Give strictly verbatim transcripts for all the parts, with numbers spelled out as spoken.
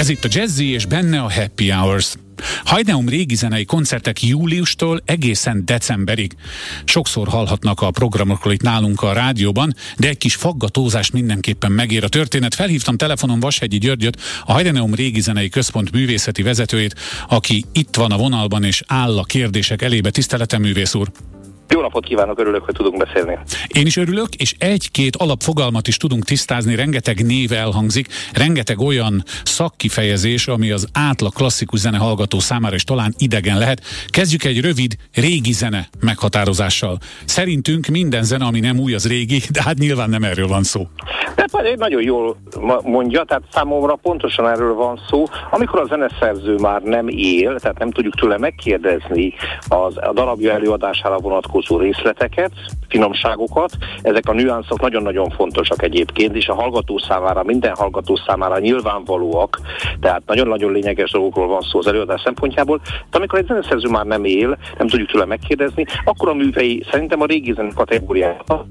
Ez itt a Jazzy, és benne a Happy Hours. Hajdeum régi zenei koncertek júliustól egészen decemberig. Sokszor hallhatnak a programokról itt nálunk a rádióban, de egy kis faggatózás mindenképpen megér a történet. Felhívtam telefonon Vashegyi Györgyöt, a Hajdeum régi zenei központ művészeti vezetőjét, aki itt van a vonalban és áll a kérdések elébe. Tiszteletem, művész úr! Jó napot kívánok, örülök, hogy tudunk beszélni. Én is örülök, és egy-két alapfogalmat is tudunk tisztázni, rengeteg név elhangzik, rengeteg olyan szakkifejezés, ami az átlag klasszikus zene hallgató számára is talán idegen lehet. Kezdjük egy rövid régi zene meghatározással. Szerintünk minden zene, ami nem új, az régi, de hát nyilván nem erről van szó. De nagyon jól mondja, tehát számomra pontosan erről van szó. Amikor a zeneszerző már nem él, tehát nem tudjuk tőle megkérdezni az, a darabja előadására vonatkozó részleteket, finomságokat, ezek a nüanszok nagyon-nagyon fontosak egyébként, és a hallgató számára, minden hallgató számára nyilvánvalóak, tehát nagyon-nagyon lényeges dolgokról van szó az előadás szempontjából. De amikor egy zeneszerző már nem él, nem tudjuk tőle megkérdezni, akkor a művei szerintem a régi zene kategóriáját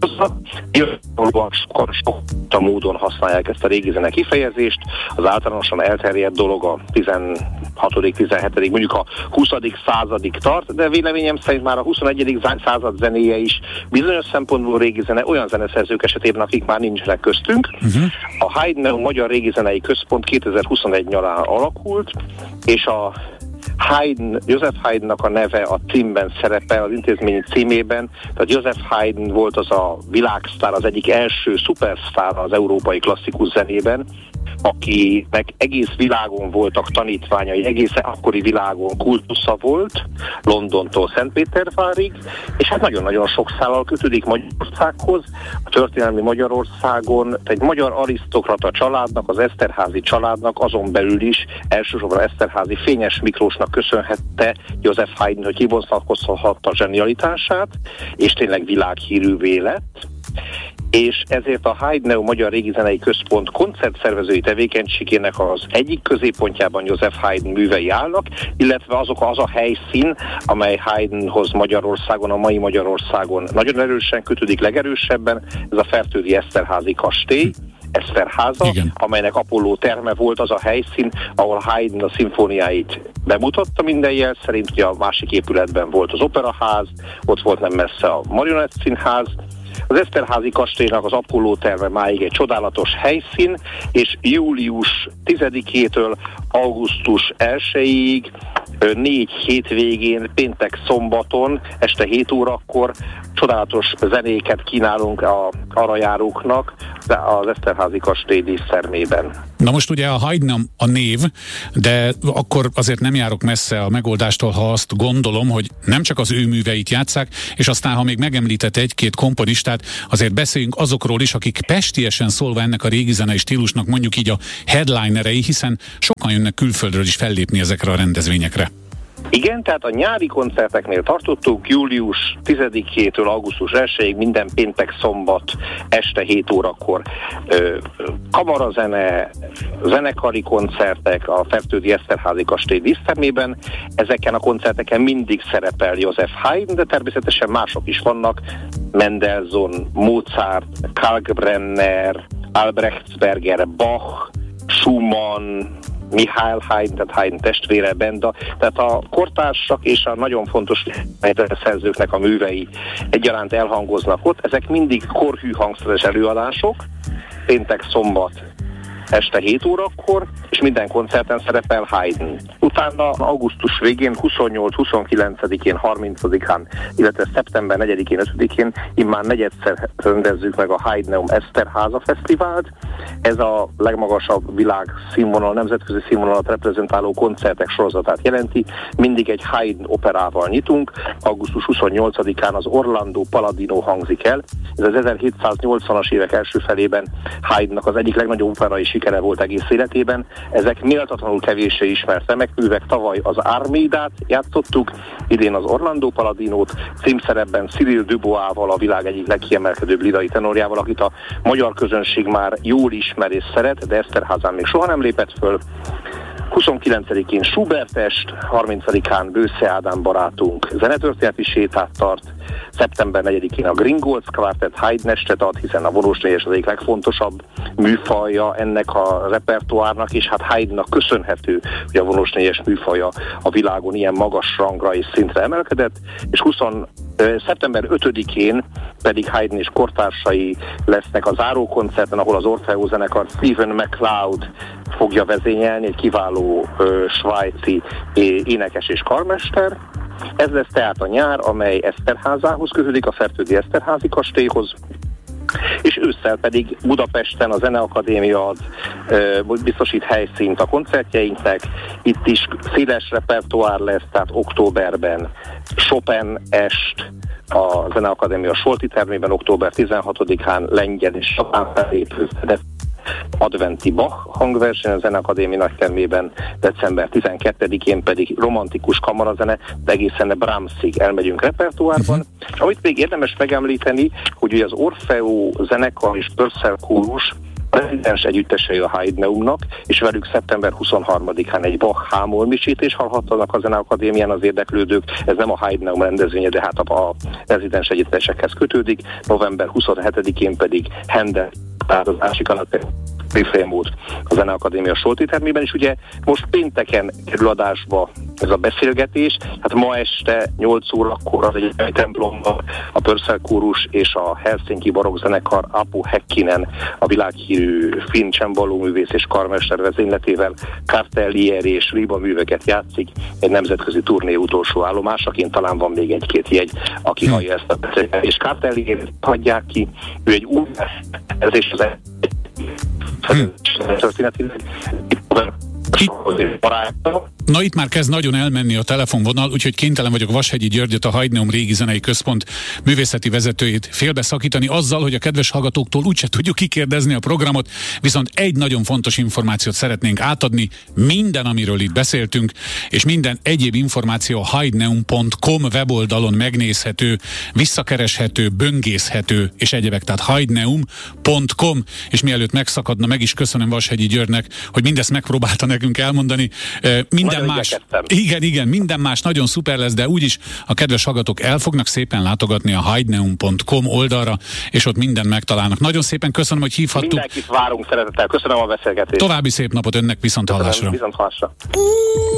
a módon használják ezt a régi zene kifejezést. Az általánosan elterjedt dolog a tizenhatodik tizenhetedik mondjuk a huszadik századig tart, de véleményem szerint már a huszonegyedik század zenéje is bizonyos szempontból régi zene, olyan zeneszerzők esetében, akik már nincsenek köztünk. Uh-huh. A Hajdeum Magyar Régi Zenei Központ kétezer-huszonegy nyarán alakult, és a Haydn, Joseph Haydnnak a neve a címben szerepel, az intézményi címében, tehát Joseph Haydn volt az a világsztár, az egyik első szupersztár az európai klasszikus zenében, akinek egész világon voltak tanítványai, egész akkori világon kultusza volt, Londontól Szentpétervárig, és hát nagyon-nagyon sok szállal kötődik Magyarországhoz, a történelmi Magyarországon, egy magyar arisztokrata családnak, az Eszterházy családnak, azon belül is elsősorban Eszterházy Fényes Miklósnak köszönhette Joseph Haydn, hogy kibontakozhatta a zsenialitását, és tényleg világhírűvé lett. És ezért a Hajdeum Magyar Régi Zenei Központ koncertszervezői tevékenységének az egyik középpontjában Joseph Haydn művei állnak, illetve azok az a helyszín, amely Haydnhoz Magyarországon, a mai Magyarországon nagyon erősen kötődik, legerősebben, ez a Fertődi Eszterházy kastély, Eszterháza, igen, amelynek Apolló terme volt az a helyszín, ahol Haydn a szimfóniáit bemutatta minden jel szerint, ugye a másik épületben volt az operaház, ott volt nem messze a Marionett Színház. Az Eszterházy kastélynak az Apolló terme máig egy csodálatos helyszín, és július tizedikétől augusztus elsejéig négy hétvégén, péntek szombaton, este hét órakor csodálatos zenéket kínálunk a arra járóknak az Eszterházy kastély dísztermében. Na most ugye a Haydn a név, de akkor azért nem járok messze a megoldástól, ha azt gondolom, hogy nem csak az ő műveit játsszák, és aztán, ha még megemlített egy-két komponistát, azért beszéljünk azokról is, akik pestiesen szólva ennek a régi zenei stílusnak mondjuk így a headlinerei, hiszen sokan jönnek külföldről is fellépni ezekre a rendezvényekre. Igen, tehát a nyári koncerteknél tartottuk július tizedikétől augusztus elsejéig minden péntek szombat este hét órakor ö, kamarazene, zenekari koncertek a Fertődi Eszterházy kastély dísztermében. Ezeken a koncerteken mindig szerepel Joseph Haydn, de természetesen mások is vannak, Mendelssohn, Mozart, Kalkbrenner, Albrechtsberger, Bach, Schumann, Mihály Haydn, tehát Haydn testvére, Benda, tehát a kortársak és a nagyon fontos szerzőknek a művei egyaránt elhangoznak ott. Ezek mindig korhű hangszeres előadások, péntek szombat este hét órakor, és minden koncerten szerepel Haydn. Utána augusztus végén, huszonnyolc huszonkilencedikén, harmincadikán, illetve szeptember negyedikén, ötödikén immár negyedszer rendezzük meg a Hajdeum Eszterháza Fesztivált. Ez a legmagasabb világ színvonal, nemzetközi színvonalat reprezentáló koncertek sorozatát jelenti. Mindig egy Haydn operával nyitunk. augusztus huszonnyolcadikán az Orlando Paladino hangzik el. Ez az ezerhétszáznyolcvanas évek első felében Haydnnak az egyik legnagyobb operai sikere volt egész életében. Ezek méltatlanul kevéssé ismert remekművek. Tavaly az Armédát játszottuk, idén az Orlando Paladinót, címszerepben Cyril Dubois-val, a világ egyik legkiemelkedőbb lirai tenorjával, akit a magyar közönség már jól ismer és szeret, de Eszterházán még soha nem lépett föl. huszonkilencedikén Schubert-est, harmincadikán Bősze Ádám barátunk zenetörténeti sétát tart, szeptember negyedikén a Gringolds Quartet Haydn-estet ad, hiszen a vonós négyes az egyik legfontosabb műfaja ennek a repertoárnak, és hát Haydnnak köszönhető, hogy a vonós négyes műfaja a világon ilyen magas rangra és szintre emelkedett, és húsz szeptember ötödikén pedig Haydn és kortársai lesznek a zárókoncerten, ahol az Orfeó zenekar Stephen MacLeod fogja vezényelni, egy kiváló ö, svájci é, énekes és karmester. Ez lesz tehát a nyár, amely Eszterházához kötődik, a Fertődi Eszterházi kastélyhoz, és ősszel pedig Budapesten a Zeneakadémia ad, ö, biztosít helyszínt a koncertjeinknek. Itt is széles repertoár lesz, tehát októberben Chopin-est a Zeneakadémia Solti termében, október tizenhatodikán lengyel és japán fellépő adventi Bach hangverseny a Zeneakadémia nagytermében, december tizenkettedikén pedig romantikus kamarazene, de egészen Brahmsig elmegyünk repertoárban. Uh-huh. És amit még érdemes megemlíteni, hogy ugye az Orfeó zenekar és Purcell kórus rezidens együttesei a Haydneumnak, és velük szeptember huszonharmadikán egy Bach hámolmisét is hallhattanak a Zeneakadémián az érdeklődők. Ez nem a Haydneum rendezvénye, de hát a, a rezidens együttesekhez kötődik. november huszonhetedikén pedig Händel áldozásig alatt Rifémód a Zeneakadémia Solti termében, és ugye most pénteken kerül adásba ez a beszélgetés, hát ma este nyolc órakor az egyetemi templomban a Purcell kórus és a Helsinki barokkzenekar Apu Häkkinen, a világhírű finn csembalóművész és karmester vezényletével Kartelier és Riba műveket játszik, egy nemzetközi turné utolsó állomásaként, talán van még egy-két jegy, aki hmm. hallja ezt a beszélgetést. És Kartelier hagyják ki, ő egy új ez és az Hmm. Na itt már kezd nagyon elmenni a telefonvonal, úgyhogy kénytelen vagyok Vashegyi Györgyöt, a Haydneum Régi Zenei Központ művészeti vezetőjét félbeszakítani azzal, hogy a kedves hallgatóktól úgyse tudjuk kikérdezni a programot, viszont egy nagyon fontos információt szeretnénk átadni, minden, amiről itt beszéltünk, és minden egyéb információ a haydneum pont com weboldalon megnézhető, visszakereshető, böngészhető, és egyebek, tehát haydneum pont com, és mielőtt megszakadna, meg is köszönöm Vashegyi Györgynek, hogy mindezt megpróbálta nekünk elmondani. Minden nagyon más, igen, igen, minden más nagyon szuper lesz, de úgyis a kedves hallgatók el fognak szépen látogatni a haydneum pont com oldalra, és ott mindent megtalálnak. Nagyon szépen köszönöm, hogy hívhattuk. Mindenkit várunk szeretettel. Köszönöm a beszélgetést. További szép napot önnek, viszont hallásra. Viszont hallásra.